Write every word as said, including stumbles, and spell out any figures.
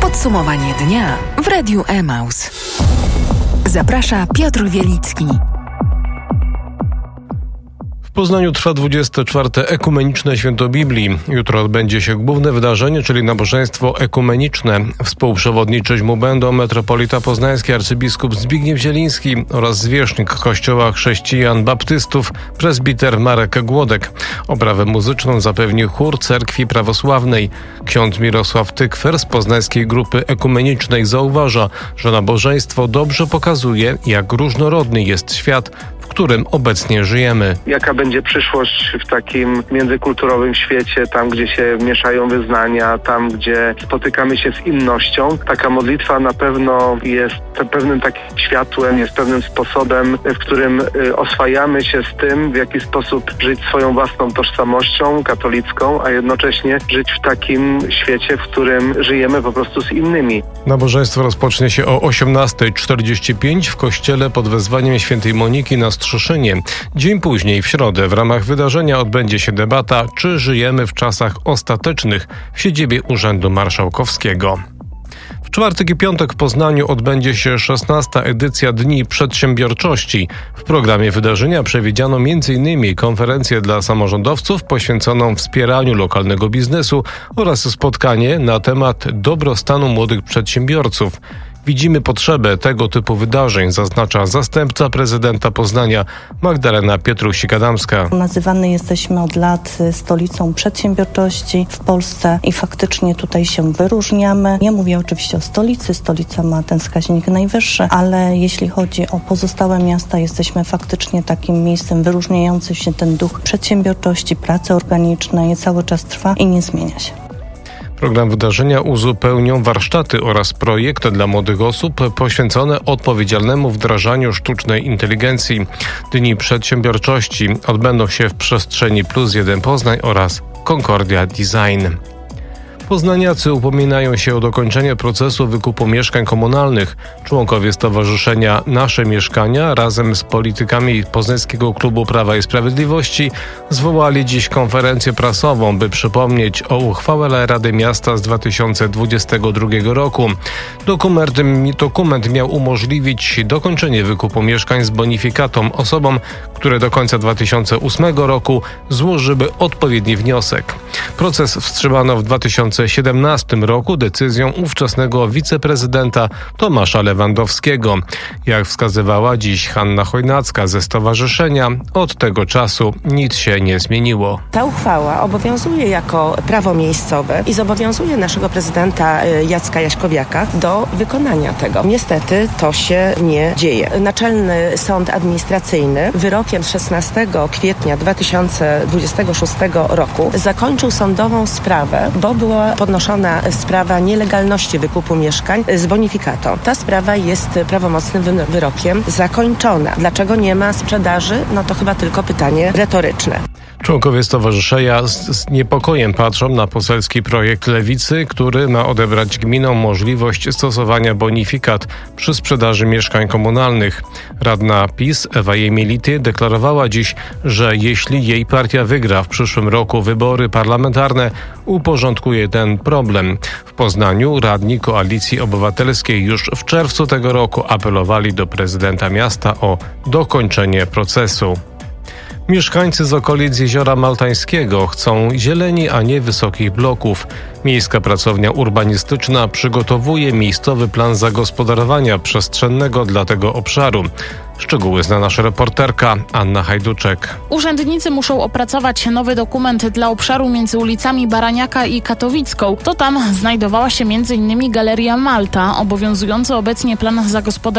Podsumowanie dnia w Radiu Emaus. Zaprasza Piotr Wielicki. W Poznaniu trwa dwudzieste czwarte Ekumeniczne Święto Biblii. Jutro odbędzie się główne wydarzenie, czyli nabożeństwo ekumeniczne. Współprzewodniczyć mu będą metropolita poznański arcybiskup Zbigniew Zieliński oraz zwierzchnik Kościoła Chrześcijan Baptystów prezbiter Marek Głodek. Oprawę muzyczną zapewnił chór Cerkwi Prawosławnej. Ksiądz Mirosław Tykwer z poznańskiej grupy ekumenicznej zauważa, że nabożeństwo dobrze pokazuje, jak różnorodny jest świat, w którym obecnie żyjemy. Jaka będzie przyszłość w takim międzykulturowym świecie, tam gdzie się mieszają wyznania, tam gdzie spotykamy się z innością. Taka modlitwa na pewno jest pewnym takim światłem, jest pewnym sposobem, w którym oswajamy się z tym, w jaki sposób żyć swoją własną tożsamością katolicką, a jednocześnie żyć w takim świecie, w którym żyjemy po prostu z innymi. Nabożeństwo rozpocznie się o osiemnasta czterdzieści pięć w kościele pod wezwaniem świętej Moniki na Strzeszynie. Dzień później, w środę, w ramach wydarzenia odbędzie się debata, czy żyjemy w czasach ostatecznych w siedzibie Urzędu Marszałkowskiego. W czwartek i piątek w Poznaniu odbędzie się szesnasta edycja Dni Przedsiębiorczości. W programie wydarzenia przewidziano między innymi konferencję dla samorządowców poświęconą wspieraniu lokalnego biznesu oraz spotkanie na temat dobrostanu młodych przedsiębiorców. Widzimy potrzebę tego typu wydarzeń, zaznacza zastępca prezydenta Poznania Magdalena Pietrusik-Adamska. Nazywany jesteśmy od lat stolicą przedsiębiorczości w Polsce i faktycznie tutaj się wyróżniamy. Nie mówię oczywiście o stolicy, stolica ma ten wskaźnik najwyższy, ale jeśli chodzi o pozostałe miasta, jesteśmy faktycznie takim miejscem wyróżniającym się ten duch przedsiębiorczości, pracy organicznej cały czas trwa i nie zmienia się. Program wydarzenia uzupełnią warsztaty oraz projekt dla młodych osób poświęcone odpowiedzialnemu wdrażaniu sztucznej inteligencji. Dni Przedsiębiorczości odbędą się w przestrzeni Plus jeden Poznań oraz Concordia Design. Poznaniacy upominają się o dokończenie procesu wykupu mieszkań komunalnych. Członkowie Stowarzyszenia Nasze Mieszkania razem z politykami Poznańskiego Klubu Prawa i Sprawiedliwości zwołali dziś konferencję prasową, by przypomnieć o uchwale Rady Miasta z dwa tysiące dwudziestego drugiego roku. Dokument, dokument miał umożliwić dokończenie wykupu mieszkań z bonifikatą osobom, które do końca dwa tysiące ósmego roku złożyły odpowiedni wniosek. Proces wstrzymano w dwa tysiące siedemnastym roku decyzją ówczesnego wiceprezydenta Tomasza Lewandowskiego. Jak wskazywała dziś Hanna Chojnacka ze stowarzyszenia, od tego czasu nic się nie zmieniło. Ta uchwała obowiązuje jako prawo miejscowe i zobowiązuje naszego prezydenta Jacka Jaśkowiaka do wykonania tego. Niestety to się nie dzieje. Naczelny Sąd Administracyjny wyrokiem z szesnastego kwietnia dwa tysiące dwudziestego szóstego roku zakończył sądową sprawę, bo była podnoszona sprawa nielegalności wykupu mieszkań z bonifikatą. Ta sprawa jest prawomocnym wyrokiem zakończona. Dlaczego nie ma sprzedaży? No to chyba tylko pytanie retoryczne. Członkowie stowarzyszenia z, z niepokojem patrzą na poselski projekt Lewicy, który ma odebrać gminom możliwość stosowania bonifikat przy sprzedaży mieszkań komunalnych. Radna PiS Ewa Jemility deklarowała dziś, że jeśli jej partia wygra w przyszłym roku wybory parlamentarne, uporządkuje ten problem. W Poznaniu radni Koalicji Obywatelskiej już w czerwcu tego roku apelowali do prezydenta miasta o dokończenie procesu. Mieszkańcy z okolic Jeziora Maltańskiego chcą zieleni, a nie wysokich bloków. Miejska Pracownia Urbanistyczna przygotowuje miejscowy plan zagospodarowania przestrzennego dla tego obszaru. Szczegóły zna nasza reporterka Anna Hajduczek. Urzędnicy muszą opracować nowy dokument dla obszaru między ulicami Baraniaka i Katowicką. To tam znajdowała się między innymi Galeria Malta. Obowiązujący obecnie plan zagospodarowania